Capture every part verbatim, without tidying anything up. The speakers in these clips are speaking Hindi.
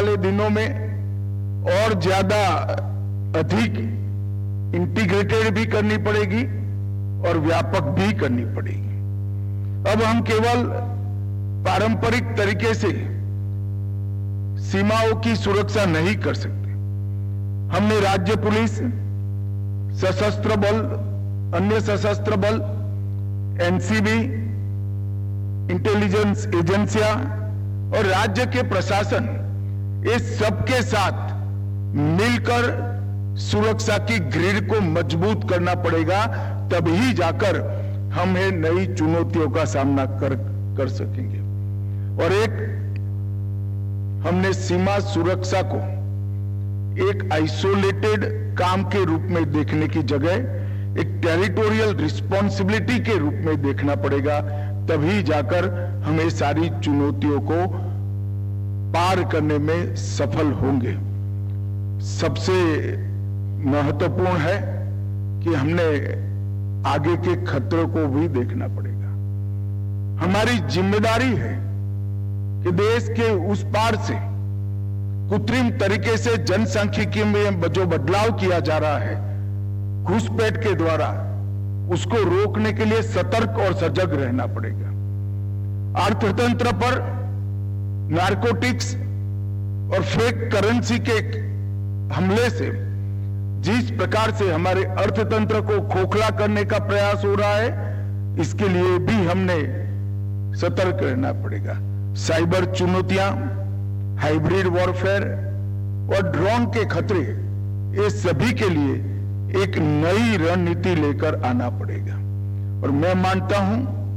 वाले दिनों में और ज्यादा अधिक इंटीग्रेटेड भी करनी पड़ेगी और व्यापक भी करनी पड़ेगी। अब हम केवल पारंपरिक तरीके से सीमाओं की सुरक्षा नहीं कर सकते। हमने राज्य पुलिस, सशस्त्र बल, अन्य सशस्त्र बल, एनसीबी, इंटेलिजेंस एजेंसियां और राज्य के प्रशासन, इस सबके साथ मिलकर सुरक्षा की ग्रिड को मजबूत करना पड़ेगा, तभी जाकर हम ये नई चुनौतियों का सामना कर कर सकेंगे। और एक हमने सीमा सुरक्षा को एक आइसोलेटेड काम के रूप में देखने की जगह एक टेरिटोरियल रिस्पॉन्सिबिलिटी के रूप में देखना पड़ेगा, तभी जाकर हम ये सारी चुनौतियों को पार करने में सफल होंगे। सबसे महत्वपूर्ण है कि हमने आगे के खतरों को भी देखना पड़ेगा। हमारी जिम्मेदारी है कि देश के उस पार से कृत्रिम तरीके से जनसांख्यिकी में जो बदलाव किया जा रहा है घुसपैठ के द्वारा, उसको रोकने के लिए सतर्क और सजग रहना पड़ेगा। अर्थतंत्र पर नारकोटिक्स और फेक करेंसी के हमले से जिस प्रकार से हमारे अर्थतंत्र को खोखला करने का प्रयास हो रहा है, इसके लिए भी हमने सतर्क रहना पड़ेगा। साइबर चुनौतियां, हाइब्रिड वॉरफेयर और ड्रोन के खतरे, ये सभी के लिए एक नई रणनीति लेकर आना पड़ेगा। और मैं मानता हूं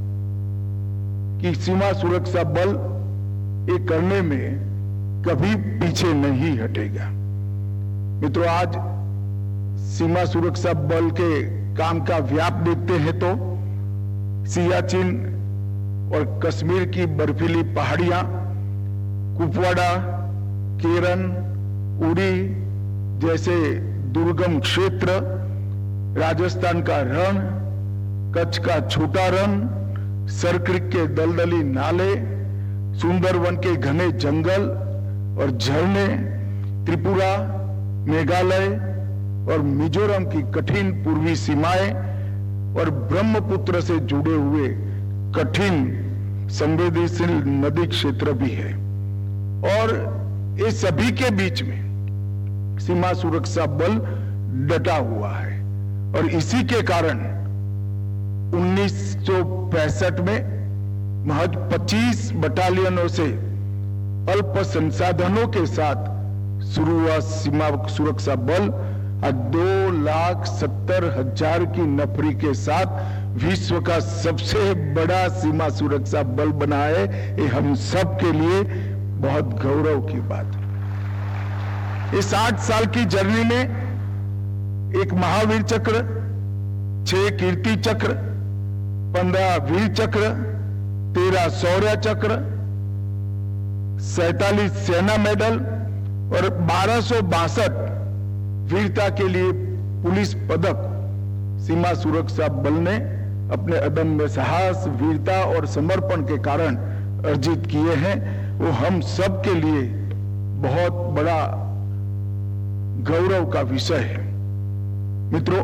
कि सीमा सुरक्षा बल ये करने में कभी पीछे नहीं हटेगा। मित्रों, आज सीमा सुरक्षा बल के काम का व्याप देखते हैं तो सियाचिन और कश्मीर की बर्फीली पहाड़ियां, कुपवाड़ा, केरन, उरी जैसे दुर्गम क्षेत्र, राजस्थान का रण, कच्छ का छोटा रण, सरक्रिक के दलदली नाले, सुंदरवन के घने जंगल और झरने, त्रिपुरा, मेघालय और मिजोरम की कठिन पूर्वी सीमाएं और ब्रह्मपुत्र से जुड़े हुए कठिन संवेदनशील नदी क्षेत्र भी है। और ये सभी के बीच में सीमा सुरक्षा बल डटा हुआ है। और इसी के कारण उन्नीस सौ पैंसठ में महज पच्चीस बटालियनों से अल्प संसाधनों के साथ शुरू हुआ सीमा सुरक्षा बल आज दो लाख सत्तर हजार की नफरी के साथ विश्व का सबसे बड़ा सीमा सुरक्षा बल बना है। ये हम सब के लिए बहुत गौरव की बात है। इस आठ साल की जर्नी में एक महावीर चक्र, छह कीर्ति चक्र, पंद्रह वीर चक्र, तेरह शौर्य चक्र, सैतालीस सेना मेडल और बारह सौ बासठ वीरता के लिए पुलिस पदक सीमा सुरक्षा बल ने अपने अदम्य साहस, वीरता और समर्पण के कारण अर्जित किए हैं। वो हम सब के लिए बहुत बड़ा गौरव का विषय है। मित्रों,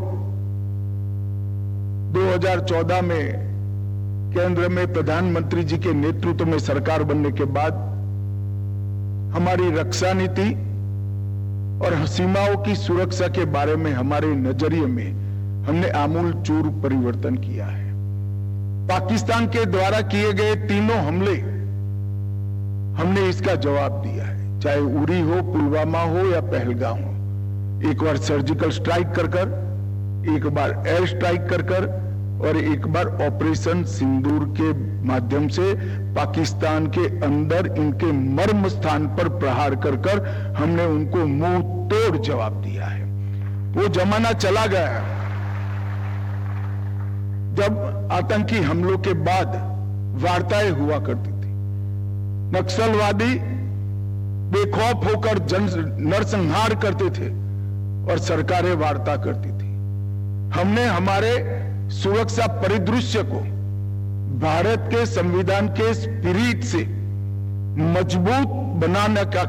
दो हज़ार चौदह में केंद्र में प्रधानमंत्री जी के नेतृत्व में सरकार बनने के बाद हमारी रक्षा नीति और सीमाओं की सुरक्षा के बारे में हमारे नजरिए में हमने आमूल चूर परिवर्तन किया है। पाकिस्तान के द्वारा किए गए तीनों हमले हमने इसका जवाब दिया है, चाहे उरी हो, पुलवामा हो या पहलगाम हो। एक बार सर्जिकल स्ट्राइक कर कर, एक बार एयर स्ट्राइक कर कर और एक बार ऑपरेशन सिंदूर के माध्यम से पाकिस्तान के अंदर इनके मर्म स्थान पर प्रहार कर कर हमने उनको मुंह तोड़ जवाब दिया है। वो जमाना चला गया है जब आतंकी हमलों के बाद वार्ताएं हुआ करती थी। नक्सलवादी बेखौफ होकर जन नरसंहार करते थे और सरकारें वार्ता करती थी। हमने हमारे सुरक्षा परिदृश्य को भारत के संविधान के स्पिरिट से मजबूत बनाने का